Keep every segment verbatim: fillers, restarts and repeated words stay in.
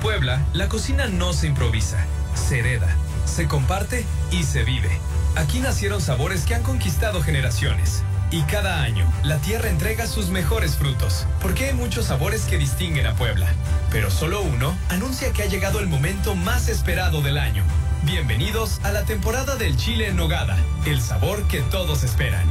Puebla, la cocina no se improvisa, se hereda, se comparte y se vive. Aquí nacieron sabores que han conquistado generaciones. Y cada año, la tierra entrega sus mejores frutos, porque hay muchos sabores que distinguen a Puebla. Pero solo uno anuncia que ha llegado el momento más esperado del año. Bienvenidos a la temporada del chile en nogada, el sabor que todos esperan.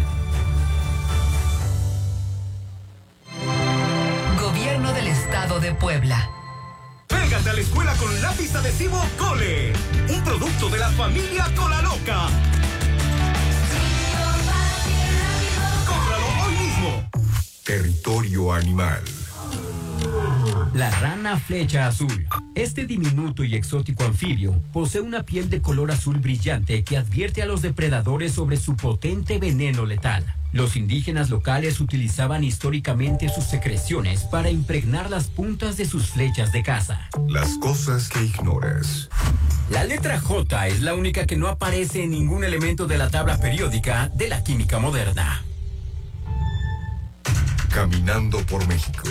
Gobierno del Estado de Puebla. Pégate a la escuela con lápiz adhesivo Cole, un producto de la familia Cola Loca. Cómpralo hoy mismo. Territorio animal. La rana flecha azul. Este diminuto y exótico anfibio posee una piel de color azul brillante que advierte a los depredadores sobre su potente veneno letal. Los indígenas locales utilizaban históricamente sus secreciones para impregnar las puntas de sus flechas de caza. Las cosas que ignoras. La letra J es la única que no aparece en ningún elemento de la tabla periódica de la química moderna. Caminando por México.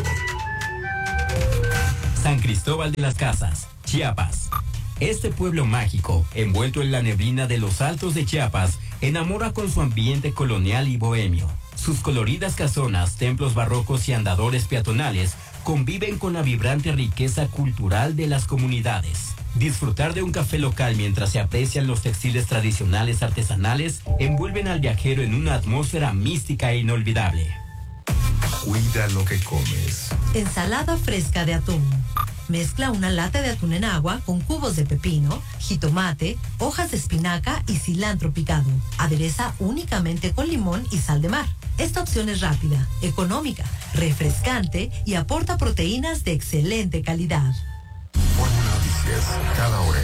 San Cristóbal de las Casas, Chiapas. Este pueblo mágico, envuelto en la neblina de los altos de Chiapas, enamora con su ambiente colonial y bohemio. Sus coloridas casonas, templos barrocos y andadores peatonales conviven con la vibrante riqueza cultural de las comunidades. Disfrutar de un café local mientras se aprecian los textiles tradicionales artesanales envuelven al viajero en una atmósfera mística e inolvidable. Cuida lo que comes. Ensalada fresca de atún. Mezcla una lata de atún en agua con cubos de pepino, jitomate, hojas de espinaca y cilantro picado. Adereza únicamente con limón y sal de mar. Esta opción es rápida, económica, refrescante y aporta proteínas de excelente calidad. Fórmula Noticias, cada hora.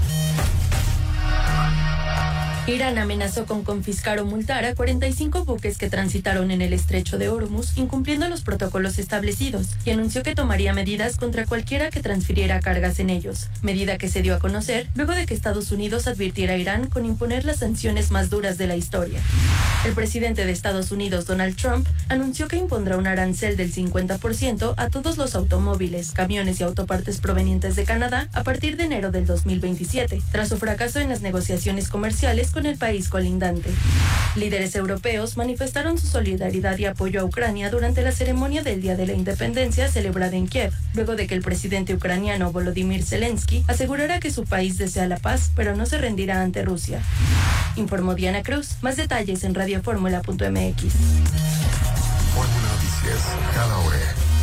Irán amenazó con confiscar o multar a cuarenta y cinco buques que transitaron en el estrecho de Hormuz, incumpliendo los protocolos establecidos, y anunció que tomaría medidas contra cualquiera que transfiriera cargas en ellos, medida que se dio a conocer luego de que Estados Unidos advirtiera a Irán con imponer las sanciones más duras de la historia. El presidente de Estados Unidos, Donald Trump, anunció que impondrá un arancel del cincuenta por ciento a todos los automóviles, camiones y autopartes provenientes de Canadá a partir de enero del dos mil veintisiete, tras su fracaso en las negociaciones comerciales con el país colindante. Líderes europeos manifestaron su solidaridad y apoyo a Ucrania durante la ceremonia del Día de la Independencia celebrada en Kiev, luego de que el presidente ucraniano Volodymyr Zelensky asegurara que su país desea la paz, pero no se rendirá ante Rusia. Informó Diana Cruz. Más detalles en radioformula punto m x. Fórmula Noticias, cada hora.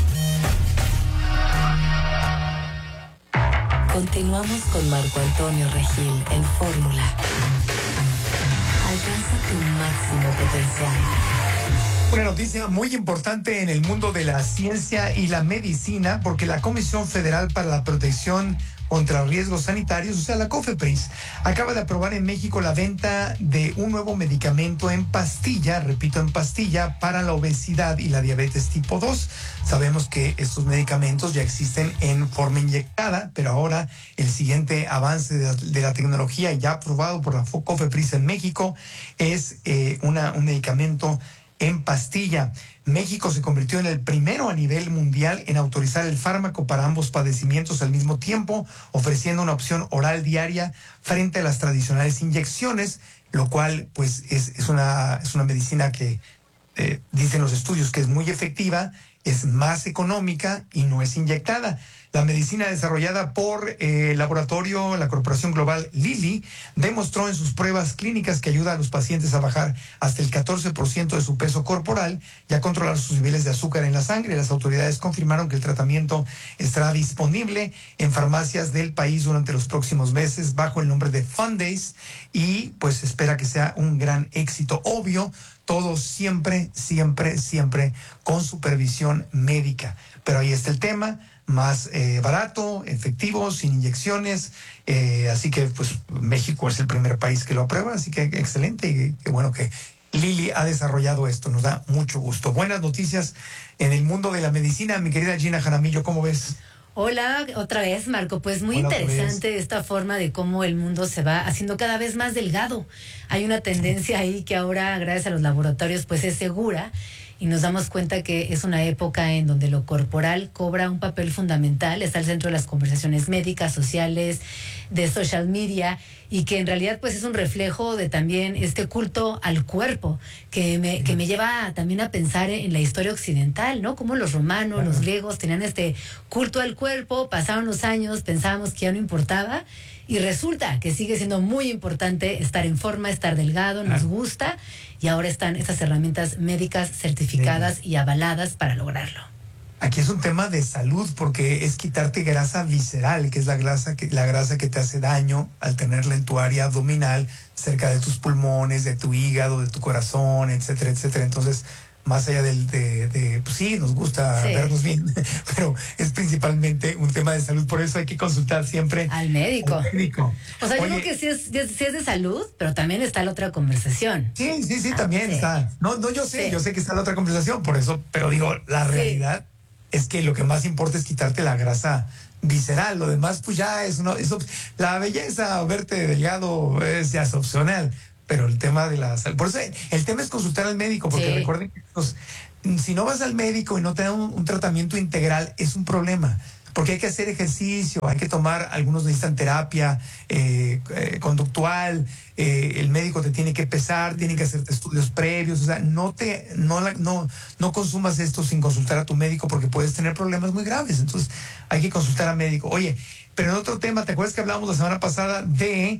Continuamos con Marco Antonio Regil en Fórmula. Alcanza tu máximo potencial. Una noticia muy importante en el mundo de la ciencia y la medicina, porque la Comisión Federal para la Protección contra Riesgos Sanitarios, o sea, la COFEPRIS, acaba de aprobar en México la venta de un nuevo medicamento en pastilla, repito, en pastilla, para la obesidad y la diabetes tipo dos. Sabemos que estos medicamentos ya existen en forma inyectada, pero ahora el siguiente avance de la, de la tecnología ya aprobado por la COFEPRIS en México es eh, una, un medicamento en pastilla. México se convirtió en el primero a nivel mundial en autorizar el fármaco para ambos padecimientos al mismo tiempo, ofreciendo una opción oral diaria frente a las tradicionales inyecciones, lo cual pues es, es, una, es una medicina que eh, dicen los estudios que es muy efectiva, es más económica y no es inyectada. La medicina desarrollada por eh, el laboratorio, la corporación global Lilly, demostró en sus pruebas clínicas que ayuda a los pacientes a bajar hasta el catorce por ciento de su peso corporal y a controlar sus niveles de azúcar en la sangre. Las autoridades confirmaron que el tratamiento estará disponible en farmacias del país durante los próximos meses bajo el nombre de Fundace y pues espera que sea un gran éxito. Obvio, todo siempre, siempre, siempre con supervisión médica. Pero ahí está el tema. Más eh, barato, efectivo, sin inyecciones, eh, así que pues México es el primer país que lo aprueba, así que excelente y qué bueno que Lilly ha desarrollado esto, nos da mucho gusto. Buenas noticias en el mundo de la medicina, mi querida Gina Jaramillo, ¿cómo ves? Hola, otra vez, Marco. Pues muy Hola, interesante esta forma de cómo el mundo se va haciendo cada vez más delgado. Hay una tendencia ahí que ahora, gracias a los laboratorios, pues es segura. y nos damos cuenta que es una época en donde lo corporal cobra un papel fundamental, está al centro de las conversaciones médicas, sociales, de social media, y que en realidad pues es un reflejo de también este culto al cuerpo, que me, que me lleva también a pensar en la historia occidental, ¿no? Como los romanos, claro, los griegos tenían este culto al cuerpo, pasaron los años, pensábamos que ya no importaba, y resulta que sigue siendo muy importante estar en forma, estar delgado, nos gusta, y ahora están estas herramientas médicas certificadas sí. y avaladas para lograrlo. Aquí es un tema de salud, porque es quitarte grasa visceral, que es la grasa que, la grasa que te hace daño al tenerla en tu área abdominal, cerca de tus pulmones, de tu hígado, de tu corazón, etcétera, etcétera. Entonces, más allá del, de, de, pues sí, nos gusta sí. vernos bien, pero es principalmente un tema de salud, por eso hay que consultar siempre al médico. Al médico. O sea, Oye, yo creo que sí es, sí es de salud, pero también está la otra conversación. Sí, sí, sí, ah, también sí. está. No, no, yo sé, sí. yo sé que está la otra conversación, por eso, pero digo, la realidad sí. es que lo que más importa es quitarte la grasa visceral, lo demás pues ya es, no, es la belleza o verte delgado es ya es opcional. Pero el tema de la salud, por eso el tema es consultar al médico, porque sí. recuerden que pues, si no vas al médico y no te dan un, un tratamiento integral, es un problema, porque hay que hacer ejercicio, hay que tomar, algunos necesitan terapia eh, eh, conductual, eh, el médico te tiene que pesar, tiene que hacerte estudios previos, o sea, no te, no, la, no, no consumas esto sin consultar a tu médico, porque puedes tener problemas muy graves, entonces hay que consultar al médico. Oye, pero en otro tema, ¿te acuerdas que hablábamos la semana pasada de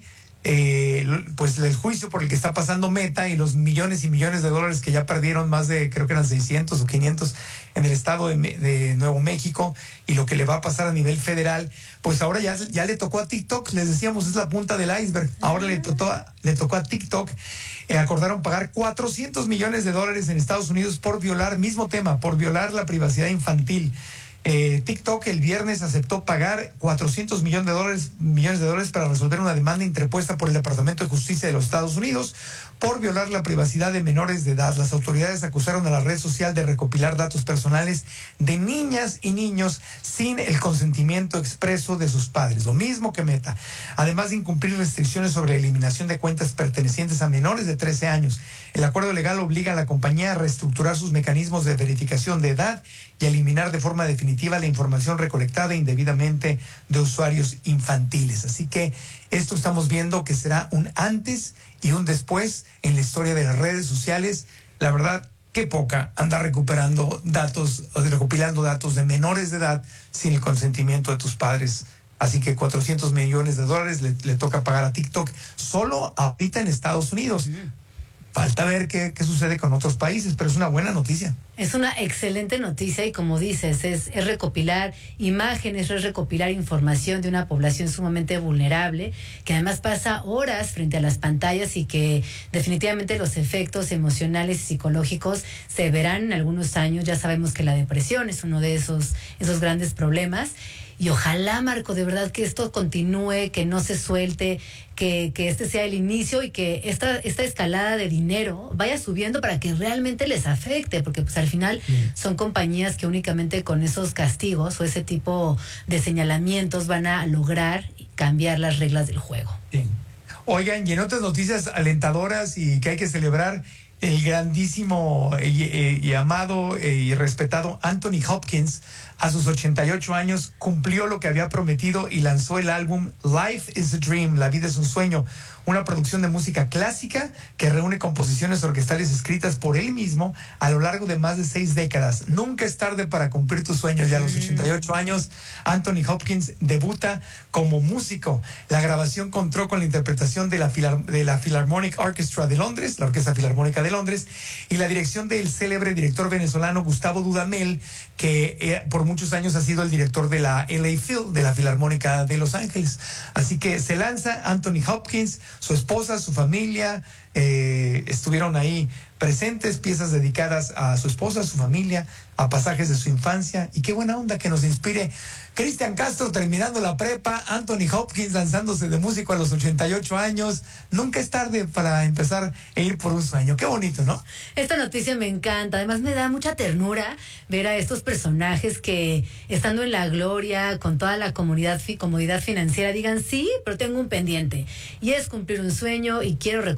Eh, pues el juicio por el que está pasando Meta y los millones y millones de dólares que ya perdieron, más de, creo que eran seiscientos o quinientos en el estado de, de Nuevo México, y lo que le va a pasar a nivel federal? Pues ahora ya, ya le tocó a TikTok, les decíamos, es la punta del iceberg. Ahora le tocó, le tocó a TikTok. Eh, acordaron pagar cuatrocientos millones de dólares en Estados Unidos por violar, mismo tema, por violar la privacidad infantil. Eh, TikTok el viernes aceptó pagar cuatrocientos millones de dólares, millones de dólares para resolver una demanda interpuesta por el Departamento de Justicia de los Estados Unidos por violar la privacidad de menores de edad. Las autoridades acusaron a la red social de recopilar datos personales de niñas y niños sin el consentimiento expreso de sus padres, lo mismo que Meta, además de incumplir restricciones sobre eliminación de cuentas pertenecientes a menores de trece años. El acuerdo legal obliga a la compañía a reestructurar sus mecanismos de verificación de edad y a eliminar de forma definitiva la información recolectada indebidamente de usuarios infantiles. Así que esto estamos viendo que será un antes y un después en la historia de las redes sociales. La verdad, qué poca anda recuperando datos, o recopilando datos de menores de edad sin el consentimiento de tus padres. Así que cuatrocientos millones de dólares le, le toca pagar a TikTok solo ahorita en Estados Unidos. Sí. Falta ver qué, qué sucede con otros países, pero es una buena noticia. Es una excelente noticia y, como dices, es, es recopilar imágenes, es recopilar información de una población sumamente vulnerable, que además pasa horas frente a las pantallas y que definitivamente los efectos emocionales y psicológicos se verán en algunos años. Ya sabemos que la depresión es uno de esos, esos grandes problemas. Y ojalá, Marco, de verdad que esto continúe, que no se suelte, que, que este sea el inicio y que esta, esta escalada de dinero vaya subiendo para que realmente les afecte, porque pues al final sí. son compañías que únicamente con esos castigos o ese tipo de señalamientos van a lograr cambiar las reglas del juego. Sí. Oigan, y en otras noticias alentadoras y que hay que celebrar, el grandísimo y, y, y amado y respetado Anthony Hopkins, a sus ochenta y ocho años, cumplió lo que había prometido y lanzó el álbum Life is a Dream, La vida es un sueño, una producción de música clásica que reúne composiciones orquestales escritas por él mismo a lo largo de más de seis décadas. Nunca es tarde para cumplir tus sueños. Y a los ochenta y ocho años, Anthony Hopkins debuta como músico. La grabación contó con la interpretación de la, Filar- de la Philharmonic Orchestra de Londres, la Orquesta Filarmónica de Londres, y la dirección del célebre director venezolano Gustavo Dudamel, que eh, por muchos años ha sido el director de la L A Phil, de la Filarmónica de Los Ángeles. Así que se lanza Anthony Hopkins, su esposa, su familia, eh, estuvieron ahí presentes, piezas dedicadas a su esposa, a su familia, a pasajes de su infancia. Y qué buena onda que nos inspire Cristian Castro terminando la prepa, Anthony Hopkins lanzándose de músico a los ochenta y ocho años. Nunca es tarde para empezar a ir por un sueño. Qué bonito, ¿no? Esta noticia me encanta. Además me da mucha ternura ver a estos personajes que, estando en la gloria, con toda la comunidad, fi- comodidad financiera, digan sí, pero tengo un pendiente. Y es cumplir un sueño, y quiero recordar cómo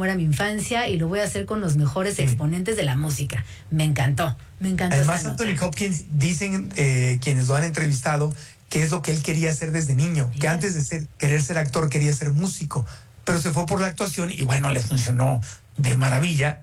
cómo era mi infancia y lo voy a hacer con los mejores sí. exponentes de la música. Me encantó, me encantó. Además, Anthony Hopkins, dicen eh, quienes lo han entrevistado, que es lo que él quería hacer desde niño, yeah. que antes de ser, querer ser actor quería ser músico, pero se fue por la actuación y bueno, le funcionó de maravilla.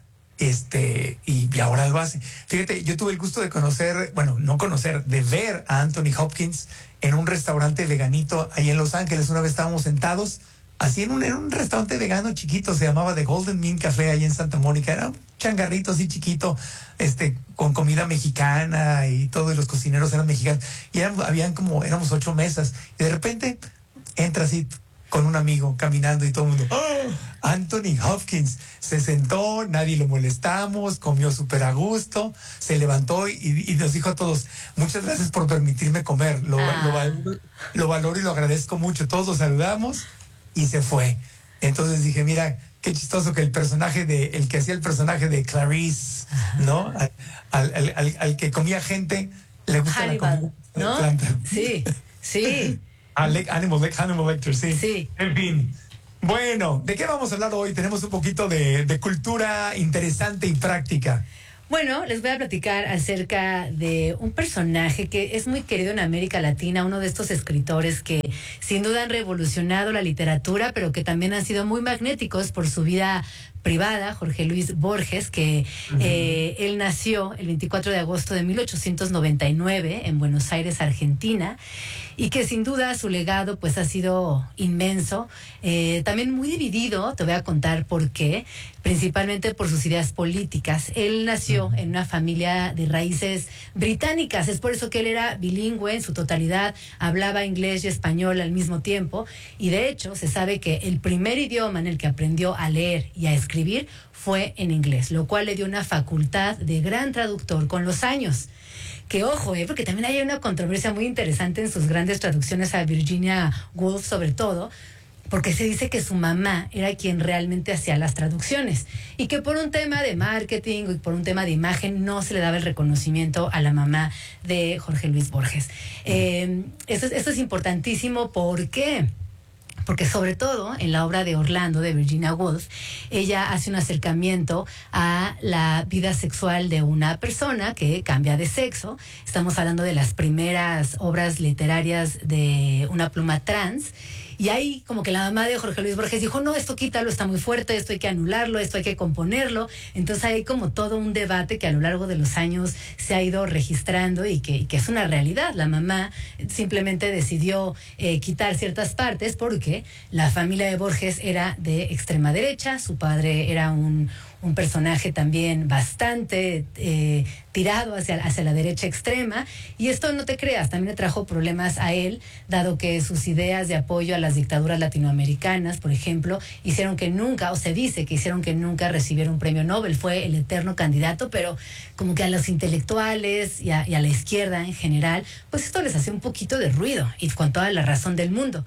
Este, y, y ahora lo hace. Fíjate, yo tuve el gusto de conocer, bueno, no conocer, de ver a Anthony Hopkins en un restaurante veganito ahí en Los Ángeles. Una vez estábamos sentados, así en un, en un restaurante vegano chiquito, se llamaba The Golden Mean Café ahí en Santa Mónica. Era un changarrito así chiquito, este, con comida mexicana y todos los cocineros eran mexicanos. Y eran, habían como, éramos ocho mesas. Y de repente entra así con un amigo caminando y todo el mundo, ¡oh! Anthony Hopkins se sentó, nadie lo molestamos, comió súper a gusto, se levantó y, y nos dijo a todos, muchas gracias por permitirme comer, lo, ah. lo, valoro, lo valoro y lo agradezco mucho. Todos lo saludamos y se fue. Entonces dije, mira, qué chistoso que el personaje de, el que hacía el personaje de Clarice, ¿no? Al, al, al, al que comía gente, le gusta Hannibal, la comida. ¿no? Planta. Sí, sí. Animal, Animal Lecter, sí. Sí. En fin. Bueno, ¿de qué vamos a hablar hoy? Tenemos un poquito de, de cultura interesante y práctica. Bueno, les voy a platicar acerca de un personaje que es muy querido en América Latina, uno de estos escritores que sin duda han revolucionado la literatura, pero que también han sido muy magnéticos por su vida privada, Jorge Luis Borges, que uh-huh. eh, él nació el veinticuatro de agosto de mil ochocientos noventa y nueve en Buenos Aires, Argentina, y que sin duda su legado pues ha sido inmenso, eh, también muy dividido, te voy a contar por qué, principalmente por sus ideas políticas. Él nació uh-huh. en una familia de raíces británicas, es por eso que él era bilingüe en su totalidad, hablaba inglés y español al mismo tiempo, y de hecho se sabe que el primer idioma en el que aprendió a leer y a escribir escribir fue en inglés, lo cual le dio una facultad de gran traductor con los años. Que ojo, eh, porque también hay una controversia muy interesante en sus grandes traducciones a Virginia Woolf, sobre todo, porque se dice que su mamá era quien realmente hacía las traducciones y que por un tema de marketing y por un tema de imagen no se le daba el reconocimiento a la mamá de Jorge Luis Borges. Eh, esto, esto es importantísimo porque... Porque sobre todo en la obra de Orlando de Virginia Woolf, ella hace un acercamiento a la vida sexual de una persona que cambia de sexo. Estamos hablando de las primeras obras literarias de una pluma trans. Y ahí como que la mamá de Jorge Luis Borges dijo, no, esto quítalo, está muy fuerte, esto hay que anularlo, esto hay que componerlo. Entonces hay como todo un debate que a lo largo de los años se ha ido registrando y que, y que es una realidad. La mamá simplemente decidió eh, quitar ciertas partes porque la familia de Borges era de extrema derecha, su padre era un... un personaje también bastante eh, tirado hacia, hacia la derecha extrema, y esto no te creas, también le trajo problemas a él, dado que sus ideas de apoyo a las dictaduras latinoamericanas, por ejemplo, hicieron que nunca, o se dice que hicieron que nunca recibiera un premio Nobel, fue el eterno candidato, pero como que a los intelectuales y a, y a la izquierda en general, pues esto les hace un poquito de ruido, y con toda la razón del mundo.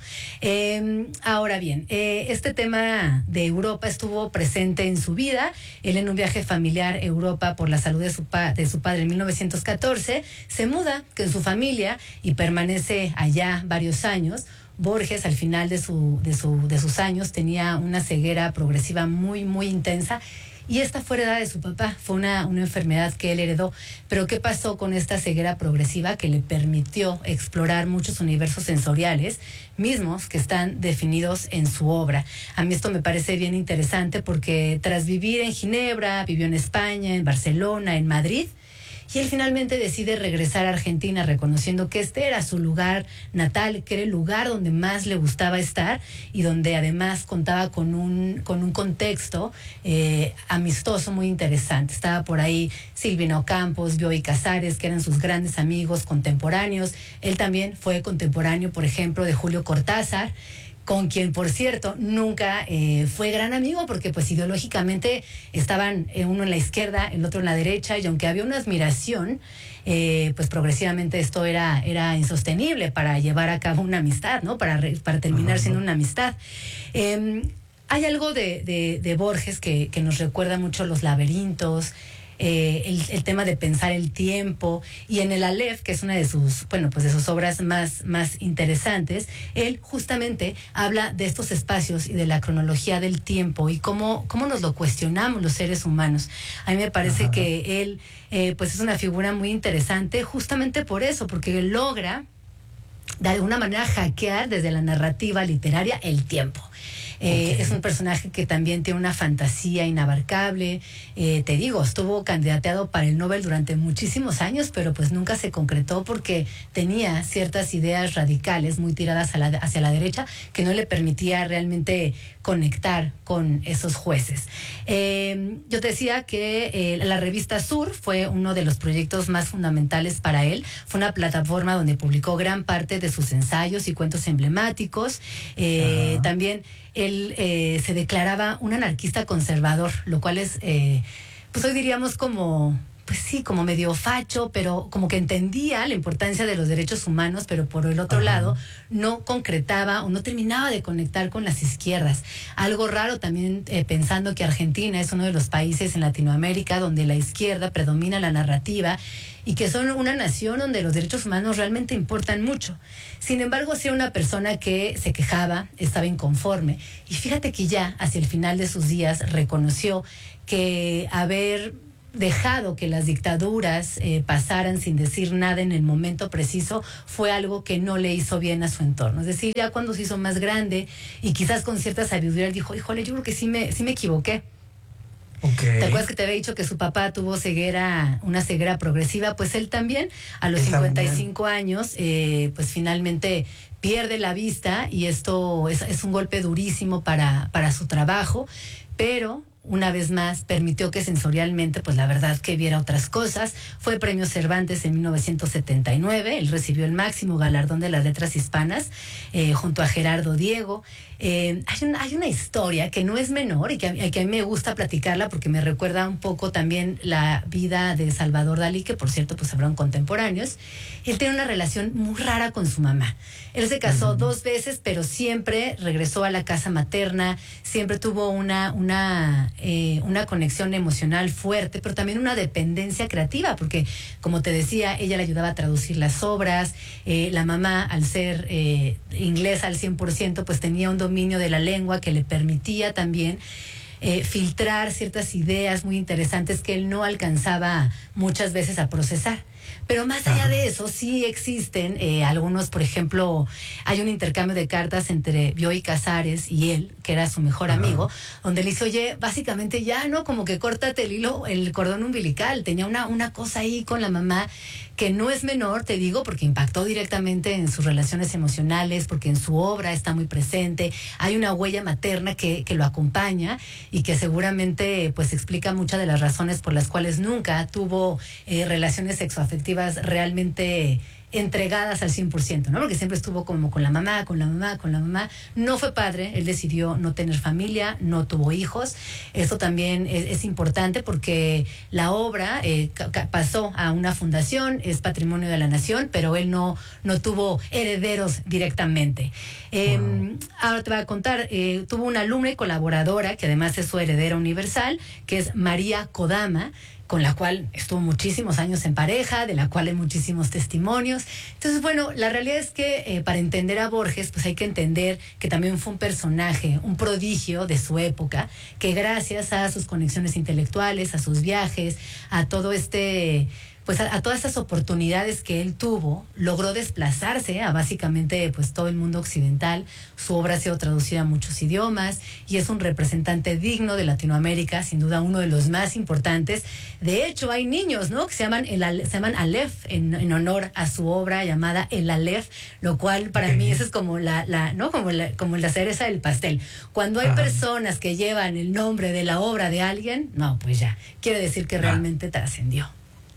Eh, ahora bien, eh, este tema de Europa estuvo presente en su vida. Él, en un viaje familiar a Europa por la salud de su, pa de su padre en mil novecientos catorce, se muda con su familia y permanece allá varios años. Borges, al final de, su, de, su, de sus años, tenía una ceguera progresiva muy, muy intensa. Y esta fue heredada de su papá, fue una, una enfermedad que él heredó. Pero ¿qué pasó con esta ceguera progresiva que le permitió explorar muchos universos sensoriales mismos que están definidos en su obra? A mí esto me parece bien interesante porque tras vivir en Ginebra, vivió en España, en Barcelona, en Madrid, y él finalmente decide regresar a Argentina reconociendo que este era su lugar natal, que era el lugar donde más le gustaba estar y donde además contaba con un, con un contexto eh, amistoso muy interesante. Estaba por ahí Silvino Campos, Bioy Casares, que eran sus grandes amigos contemporáneos. Él también fue contemporáneo, por ejemplo, de Julio Cortázar, con quien, por cierto, nunca eh, fue gran amigo, porque pues ideológicamente estaban eh, uno en la izquierda, el otro en la derecha, y aunque había una admiración, eh, pues progresivamente esto era, era insostenible para llevar a cabo una amistad, ¿no? Para, re, para terminar siendo una amistad. Eh, hay algo de, de, de Borges que, que nos recuerda mucho los laberintos, eh, el, el tema de pensar el tiempo. Y en el Aleph, que es una de sus, bueno, pues de sus obras más, más interesantes, él justamente habla de estos espacios y de la cronología del tiempo y cómo, cómo nos lo cuestionamos los seres humanos. A mí me parece Ajá. que él eh, pues es una figura muy interesante justamente por eso, porque logra de alguna manera hackear desde la narrativa literaria el tiempo. Eh, okay. Es un personaje que también tiene una fantasía inabarcable. Eh, te digo, estuvo candidateado para el Nobel durante muchísimos años, pero pues nunca se concretó porque tenía ciertas ideas radicales muy tiradas a la, hacia la derecha que no le permitía realmente conectar con esos jueces. Eh, yo te decía que eh, la revista Sur fue uno de los proyectos más fundamentales para él. Fue una plataforma donde publicó gran parte de sus ensayos y cuentos emblemáticos. Eh, uh-huh. También él eh, se declaraba un anarquista conservador, lo cual es, eh, pues hoy diríamos como, pues sí, como medio facho, pero como que entendía la importancia de los derechos humanos, pero por el otro Ajá. lado no concretaba o no terminaba de conectar con las izquierdas. Algo raro también eh, pensando que Argentina es uno de los países en Latinoamérica donde la izquierda predomina la narrativa y que son una nación donde los derechos humanos realmente importan mucho. Sin embargo, sí era una persona que se quejaba, estaba inconforme. Y fíjate que ya hacia el final de sus días reconoció que haber dejado que las dictaduras eh, pasaran sin decir nada en el momento preciso fue algo que no le hizo bien a su entorno. Es decir, ya cuando se hizo más grande y quizás con cierta sabiduría, él dijo, híjole, yo creo que sí me, sí me equivoqué. Okay. ¿Te acuerdas que te había dicho que su papá tuvo ceguera, una ceguera progresiva? Pues él también, a los cincuenta y cinco años, eh, pues finalmente pierde la vista y esto es, es un golpe durísimo para, para su trabajo, pero una vez más permitió que sensorialmente, pues la verdad que viera otras cosas. Fue premio Cervantes en mil novecientos setenta y nueve, él recibió el máximo galardón de las letras hispanas eh, junto a Gerardo Diego. Eh, hay, una, hay una historia que no es menor y que, a, que a mí me gusta platicarla porque me recuerda un poco también la vida de Salvador Dalí, que por cierto pues fueron contemporáneos. Él tiene una relación muy rara con su mamá. Él se casó uh-huh. dos veces, pero siempre regresó a la casa materna, siempre tuvo una, una, eh, una conexión emocional fuerte, pero también una dependencia creativa, porque como te decía, ella le ayudaba a traducir las obras, eh, la mamá al ser eh, inglesa al cien por ciento, pues tenía un dominio de la lengua que le permitía también eh, filtrar ciertas ideas muy interesantes que él no alcanzaba muchas veces a procesar. Pero más allá de eso, sí existen eh, algunos, por ejemplo, hay un intercambio de cartas entre Bioy Casares y él, que era su mejor Ajá. amigo, donde le dice, oye, básicamente ya, ¿no? Como que córtate el hilo, el cordón umbilical. Tenía una, una cosa ahí con la mamá que no es menor, te digo, porque impactó directamente en sus relaciones emocionales, porque en su obra está muy presente. Hay una huella materna que, que lo acompaña y que seguramente pues explica muchas de las razones por las cuales nunca tuvo eh, relaciones sexoafectivas realmente entregadas al cien por ciento, ¿no? Porque siempre estuvo como con la mamá, con la mamá, con la mamá. No fue padre, él decidió no tener familia, no tuvo hijos. Esto también es, es importante porque la obra eh, ca- pasó a una fundación, es patrimonio de la nación, pero él no, no tuvo herederos directamente. Eh, wow. Ahora te voy a contar, eh, tuvo una alumna y colaboradora, que además es su heredera universal, que es María Kodama, con la cual estuvo muchísimos años en pareja, de la cual hay muchísimos testimonios. Entonces, bueno, la realidad es que eh, para entender a Borges, pues hay que entender que también fue un personaje, un prodigio de su época, que gracias a sus conexiones intelectuales, a sus viajes, a todo este... pues a, a todas estas oportunidades que él tuvo, logró desplazarse a básicamente pues todo el mundo occidental. Su obra ha sido traducida a muchos idiomas y es un representante digno de Latinoamérica, sin duda uno de los más importantes. De hecho, hay niños, ¿no?, que se llaman, el, se llaman Aleph en, en honor a su obra llamada El Aleph, lo cual para mí eso es como la, la ¿no?, como la, como la cereza del pastel. Cuando hay Ajá. personas que llevan el nombre de la obra de alguien, no, pues ya, quiere decir que realmente trascendió.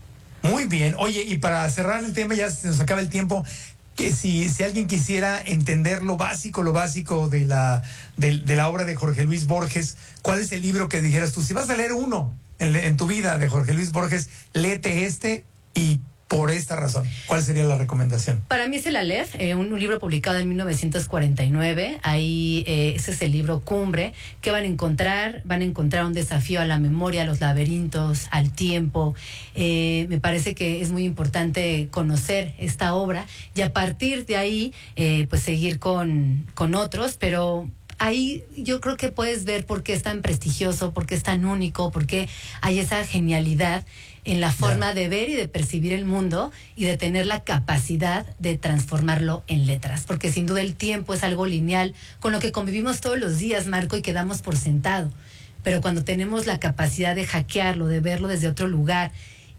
Muy bien. Oye, y para cerrar el tema, ya se nos acaba el tiempo, que si, si alguien quisiera entender lo básico, lo básico de la, de, de la obra de Jorge Luis Borges, ¿cuál es el libro que dijeras tú? Si vas a leer uno en, en tu vida de Jorge Luis Borges, léete este y por esta razón. ¿Cuál sería la recomendación? Para mí es el Aleph, eh, un, un libro publicado en mil novecientos cuarenta y nueve. Ahí eh, ese es el libro cumbre. ¿Qué van a encontrar? Van a encontrar un desafío a la memoria, a los laberintos, al tiempo. Eh, me parece que es muy importante conocer esta obra y a partir de ahí, eh, pues seguir con, con otros, pero ahí yo creo que puedes ver por qué es tan prestigioso, por qué es tan único, por qué hay esa genialidad en la forma de ver y de percibir el mundo y de tener la capacidad de transformarlo en letras. Porque sin duda el tiempo es algo lineal con lo que convivimos todos los días, Marco, y que damos por sentado. Pero cuando tenemos la capacidad de hackearlo, de verlo desde otro lugar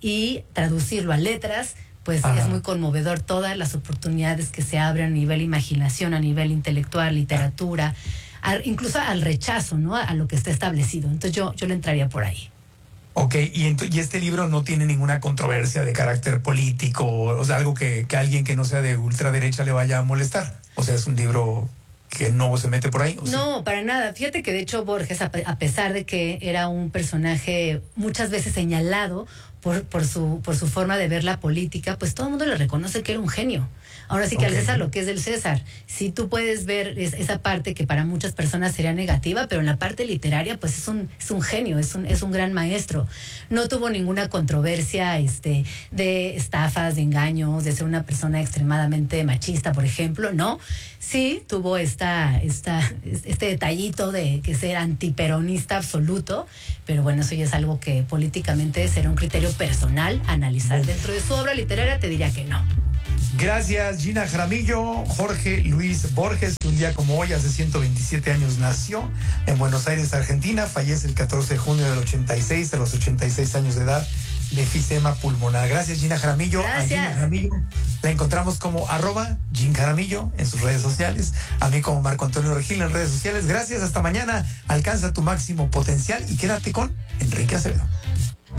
y traducirlo a letras, pues Ajá. es muy conmovedor todas las oportunidades que se abren a nivel imaginación, a nivel intelectual, literatura, a, incluso al rechazo, ¿no? A, a lo que está establecido. Entonces yo, yo le entraría por ahí. Ok, y, ent- y este libro no tiene ninguna controversia de carácter político, o sea, algo que, que alguien que no sea de ultraderecha le vaya a molestar. O sea, es un libro que no se mete por ahí. ¿O no, sí? Para nada. Fíjate que de hecho Borges, a, pe- a pesar de que era un personaje muchas veces señalado por, por, su, por su forma de ver la política, pues todo el mundo le reconoce que era un genio. Ahora sí que okay. al César lo que es del César. Sí, tú puedes ver es, esa parte que para muchas personas sería negativa, pero en la parte literaria pues es un, es un genio, es un, es un gran maestro. No tuvo ninguna controversia este, de estafas, de engaños, de ser una persona extremadamente machista, por ejemplo, no. Sí, tuvo esta, esta, este detallito de que ser antiperonista absoluto, pero bueno, eso ya es algo que políticamente será un criterio personal analizar. Dentro de su obra literaria te diría que no. Gracias, Gina Jaramillo. Jorge Luis Borges, que un día como hoy, hace ciento veintisiete años, nació en Buenos Aires, Argentina. Fallece el catorce de junio del ochenta y seis, a los ochenta y seis años de edad, de enfisema pulmonar. Gracias, Gina Jaramillo. Gracias. A Gina Jaramillo la encontramos como arroba Gin Jaramillo en sus redes sociales. A mí como Marco Antonio Regil en redes sociales. Gracias, hasta mañana. Alcanza tu máximo potencial y quédate con Enrique Acevedo.